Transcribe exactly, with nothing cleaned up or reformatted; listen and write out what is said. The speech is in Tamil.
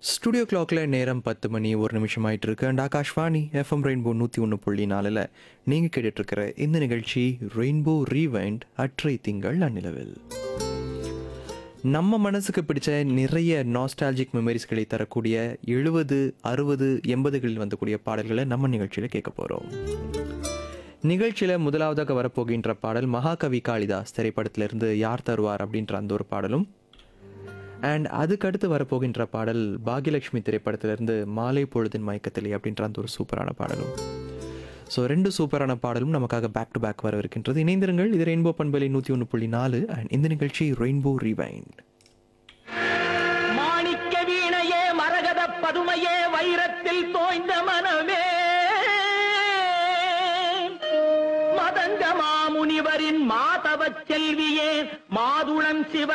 ஸ்டுடியோ கிளாக்ல நேரம் பத்து மணி ஒரு நிமிஷம் ஆயிட்டு இருக்கு. அண்ட் ஆகாஷ்வாணி எஃப்எம் ரெயின்போ நூற்றி ஒன்று புள்ளி நாலில் நீங்கள் கேட்டுட்டு இருக்கிற இந்த நிகழ்ச்சி ரெயின்போ ரீவைண்ட் அற்றை திங்கள் அந்நிலவில். நம்ம மனசுக்கு பிடிச்ச நிறைய நாஸ்டாலஜிக் மெமரிஸ்களை தரக்கூடிய எழுபது அறுபது எண்பதுகளில் வந்தக்கூடிய பாடல்களை நம்ம நிகழ்ச்சியில் கேட்க போகிறோம். நிகழ்ச்சியில் முதலாவதாக வரப்போகின்ற பாடல் மகாகவி காளிதாஸ் திரைப்படத்திலிருந்து யார் தருவார் அப்படின்ற அந்த ஒரு பாடலும், அண்ட் அதுக்கடுத்து வரப்போகின்ற பாடல் பாக்யலட்சுமி திரைப்படத்திலிருந்து மாலை பொழுதின் மயக்கத்திலே அப்படின்ற அந்த ஒரு சூப்பரான பாடலும். ஸோ ரெண்டு சூப்பரான பாடலும் நமக்காக பேக் டு பேக் வரவிருக்கின்றது. இணைந்திருங்கள். இது ரெயின்போ பண்பலை நூற்றி ஒன்று புள்ளி நாலு அண்ட் இந்த நிகழ்ச்சி ரெயின்போ ரீவைண்ட். மாணிக்க வீணையே மரகத பதுமையே வைரத்தில் தோய்ந்த மனமே மதங்க மாமுனிவரின் மாதவ செல்வியே மாதுளம் சிவ